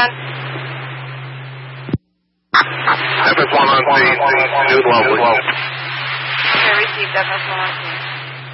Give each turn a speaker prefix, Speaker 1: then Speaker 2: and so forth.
Speaker 1: again?
Speaker 2: FS1 on scene, New Lovely.
Speaker 1: Okay, received FS1 on scene.